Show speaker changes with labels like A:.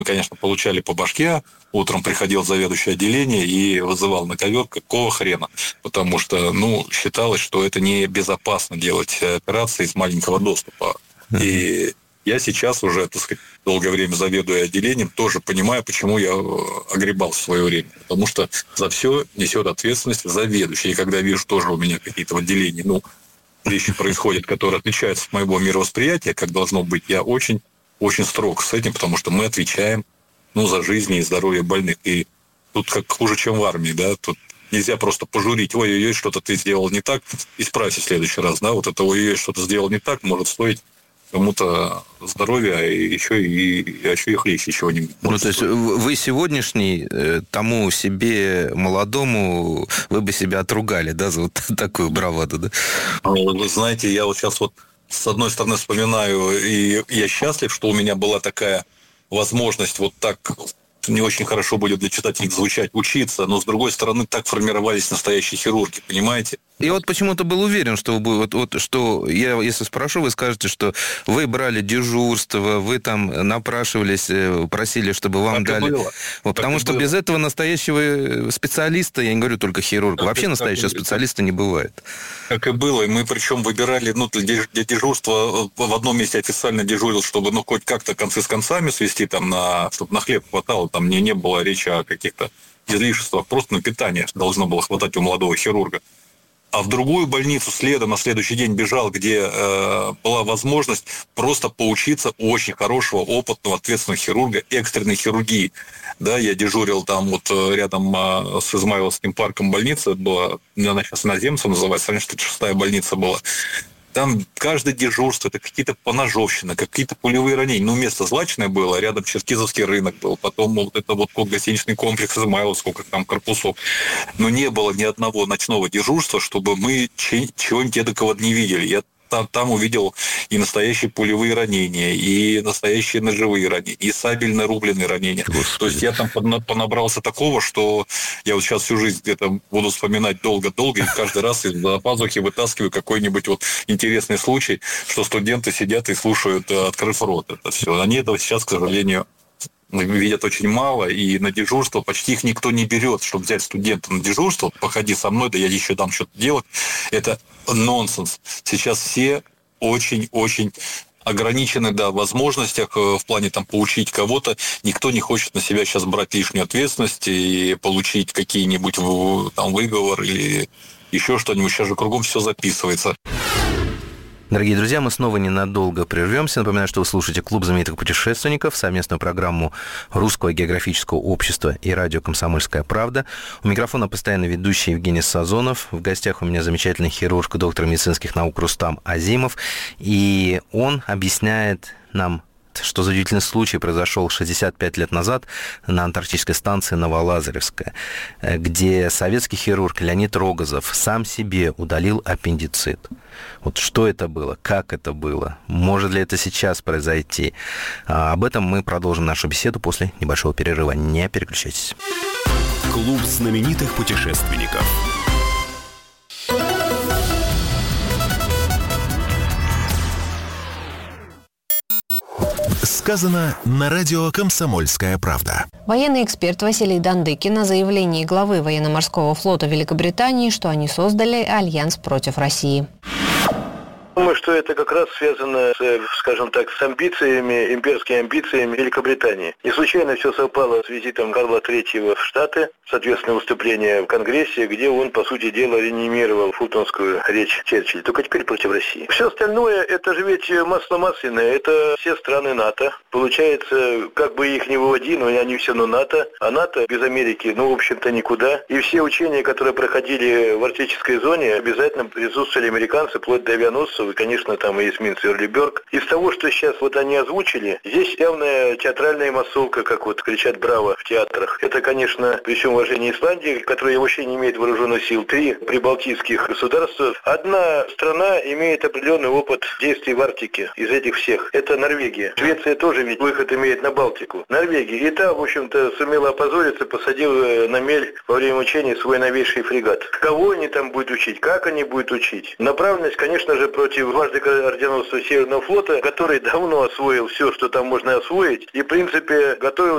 A: Мы, конечно, получали по башке. Утром приходил заведующий отделения и вызывал на ковер, какого хрена. Потому что, считалось, что это небезопасно делать операции из маленького доступа. И я сейчас уже, так сказать, долгое время заведуя отделением, тоже понимаю, почему я огребал в свое время. Потому что за все несет ответственность заведующий. И когда вижу тоже у меня какие-то в отделении, вещи происходят, которые отличаются от моего мировосприятия, как должно быть, я очень, очень строг с этим, потому что мы отвечаем, за жизнь и здоровье больных. И тут как хуже, чем в армии, да, тут нельзя просто пожурить, ой-ой-ой, что-то ты сделал не так, исправься в следующий раз, да, вот это ой-ой-ой, что-то сделал не так, может стоить кому-то здоровья, а еще и хлеще чего-нибудь.
B: То есть вы сегодняшний тому себе молодому, вы бы себя отругали, да, за вот такую браваду, да?
A: Вы знаете, я вот сейчас с одной стороны вспоминаю, и я счастлив, что у меня была такая возможность вот так, не очень хорошо будет для читателей звучать, учиться, но с другой стороны так формировались настоящие хирурги, понимаете?
B: Я вот почему-то был уверен, что вы что я, если спрошу, вы скажете, что вы брали дежурство, вы там напрашивались, просили, чтобы вам
A: так
B: дали. Потому что без этого настоящего специалиста, я не говорю только хирурга, вообще настоящего специалиста не бывает.
A: Как и было, и мы причем выбирали, для дежурства в одном месте официально дежурил, чтобы, хоть как-то концы с концами свести, чтобы на хлеб хватало, там не было речи о каких-то излишествах, просто на питание должно было хватать у молодого хирурга. А в другую больницу следом на следующий день бежал, где была возможность просто поучиться у очень хорошего, опытного, ответственного хирурга экстренной хирургии. Да, я дежурил там рядом с Измайловским парком больница была, она сейчас иноземцем называется, раньше 36-я больница была. Там каждое дежурство, это какие-то поножовщины, какие-то пулевые ранения. Место злачное было, рядом Черкизовский рынок был, потом гостиничный комплекс Измайлов, сколько там корпусов. Но не было ни одного ночного дежурства, чтобы мы чего-нибудь эдакого не видели. Я там увидел и настоящие пулевые ранения, и настоящие ножевые ранения, и сабельно-рубленые ранения. Господи. То есть я там понабрался такого, что я вот сейчас всю жизнь где-то буду вспоминать долго-долго, и каждый раз из-за пазухи вытаскиваю какой-нибудь интересный случай, что студенты сидят и слушают, открыв рот. Это все. Они этого сейчас, к сожалению, видят очень мало, и на дежурство почти их никто не берет, чтобы взять студента на дежурство, походи со мной, да я еще дам что-то делать. Это нонсенс. Сейчас все очень-очень ограничены, в возможностях в плане поучить кого-то. Никто не хочет на себя сейчас брать лишнюю ответственность и получить какие-нибудь выговор или еще что-нибудь. Сейчас же кругом все записывается.
B: Дорогие друзья, мы снова ненадолго прервемся. Напоминаю, что вы слушаете «Клуб знаменитых путешественников», совместную программу Русского географического общества и радио «Комсомольская правда». У микрофона постоянно ведущий Евгений Сазонов. В гостях у меня замечательный хирург, доктор медицинских наук Рустам Азимов. И он объясняет нам, что за удивительный случай произошел 65 лет назад на антарктической станции Новолазаревская, где советский хирург Леонид Рогозов сам себе удалил аппендицит. Вот что это было, как это было, может ли это сейчас произойти? Об этом мы продолжим нашу беседу после небольшого перерыва. Не переключайтесь.
C: Клуб знаменитых путешественников. Сказано на радио «Комсомольская правда».
D: Военный эксперт Василий Дандыкин о заявлении главы военно-морского флота Великобритании, что они создали альянс против России.
E: Думаю, что это как раз связано, скажем так, с амбициями, имперскими амбициями Великобритании. Не случайно все совпало с визитом Карла III в Штаты, соответственно, выступление в Конгрессе, где он, по сути дела, реанимировал фултонскую речь Черчилля, только теперь против России. Все остальное, это же ведь масло масляное, это все страны НАТО. Получается, как бы их ни выводи, но они все равно НАТО, а НАТО без Америки, в общем-то, никуда. И все учения, которые проходили в арктической зоне, обязательно присутствовали американцы, вплоть до авианосцев, и, конечно, там и эсминец Эрлиберг. Из того, что сейчас они озвучили, здесь явная театральная массовка, как кричат «Браво» в театрах. Это, конечно, при всем уважении Исландии, которая вообще не имеет вооруженных сил, 3 прибалтийских государства. Одна страна имеет определенный опыт действий в Арктике из этих всех. Это Норвегия. Швеция тоже ведь выход имеет на Балтику. Норвегия. И та, в общем-то, сумела опозориться, посадила на мель во время учений свой новейший фрегат. Кого они там будут учить? Как они будут учить? Направленность, конечно же, против дважды орденоносца Северного флота, который давно освоил все, что там можно освоить, и, в принципе, готовил